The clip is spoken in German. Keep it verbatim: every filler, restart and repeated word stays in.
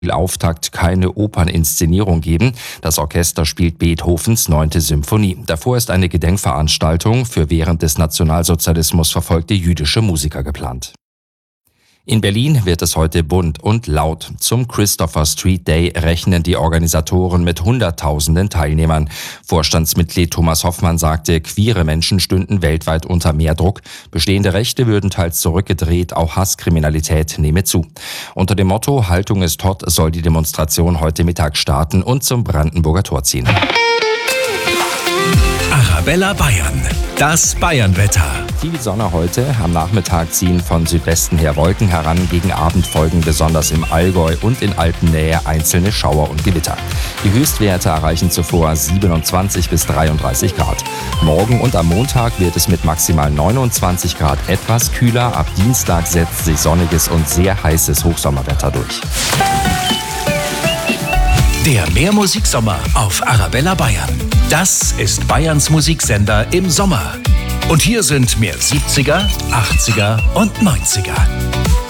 Auftakt keine Operninszenierung geben. Das Orchester spielt Beethovens neunte Symphonie. Davor ist eine Gedenkveranstaltung für während des Nationalsozialismus verfolgte jüdische Musiker geplant. In Berlin wird es heute bunt und laut. Zum Christopher Street Day rechnen die Organisatoren mit Hunderttausenden Teilnehmern. Vorstandsmitglied Thomas Hoffmann sagte, queere Menschen stünden weltweit unter mehr Druck. Bestehende Rechte würden teils zurückgedreht, auch Hasskriminalität nehme zu. Unter dem Motto Haltung ist hot soll die Demonstration heute Mittag starten und zum Brandenburger Tor ziehen. Arabella Bayern, das Bayernwetter. Viel Sonne heute. Am Nachmittag ziehen von Südwesten her Wolken heran. Gegen Abend folgen besonders im Allgäu und in Alpennähe einzelne Schauer und Gewitter. Die Höchstwerte erreichen zuvor siebenundzwanzig bis dreiunddreißig Grad. Morgen und am Montag wird es mit maximal neunundzwanzig Grad etwas kühler. Ab Dienstag setzt sich sonniges und sehr heißes Hochsommerwetter durch. Der Mehrmusiksommer auf Arabella Bayern. Das ist Bayerns Musiksender im Sommer. Und hier sind mehr siebziger, achtziger und neunziger.